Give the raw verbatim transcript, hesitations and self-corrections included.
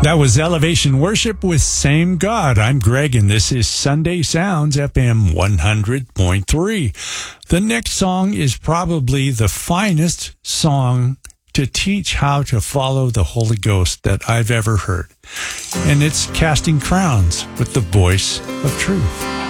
That was Elevation Worship with Same God. I'm Greg, and this is Sunday Sounds, F M one hundred point three. The next song is probably the finest song to teach how to follow the Holy Ghost that I've ever heard. And it's Casting Crowns with the Voice of Truth.